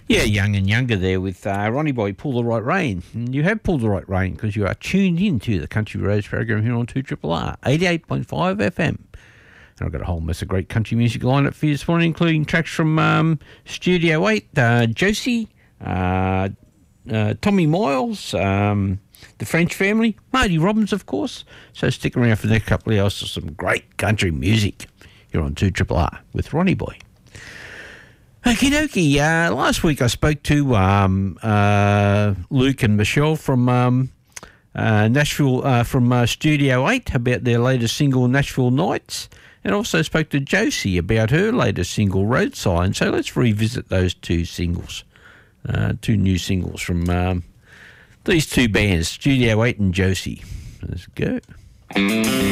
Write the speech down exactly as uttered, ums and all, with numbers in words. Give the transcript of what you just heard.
Yeah, Young and Younger there with uh, Ronnie Boy, Pull the Right Rein. And you have pulled the right rein because you are tuned in to the Country Roads program here on two R R R, eighty-eight point five F M. And I've got a whole mess of great country music lineup for you this morning, including tracks from um, Studio eight, uh, Josie, uh, uh, Tommy Miles, um, the French Family, Marty Robbins, of course. So stick around for the next couple of hours for some great country music here on two R R R with Ronnie Boy. Okie dokie. Uh, last week I spoke to um, uh, Luke and Michelle from um, uh, Nashville, uh, from uh, Studio eight about their latest single, Nashville Nights, and also spoke to Josie about her latest single, Road Sign. So let's revisit those two singles, uh, two new singles from um, these two bands, Studio eight and Josie. Let's go.